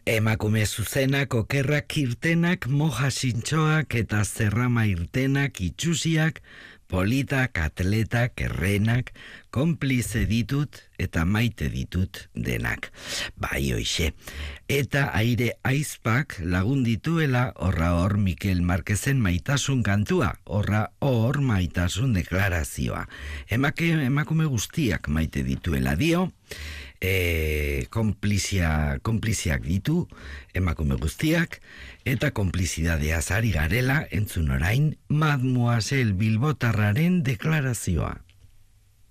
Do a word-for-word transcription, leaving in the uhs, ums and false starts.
Emakume zuzenak, okerrak irtenak, moja sintxoak eta zerrama irtenak, itxusiak, politak, atletak, errenak, konplize ditut eta maite ditut denak. Bai hoixe. Eta aire aizpak lagun dituela horra hor Mikel Marquezen maitasun kantua, horra hor maitasun deklarazioa. Emake, emakume guztiak maite dituela dio, E, konplizia, konpliziak ditu emakume guztiak eta konplizidadeaz ari garela entzun orain Mademoiselle Bilbotarraren deklarazioa.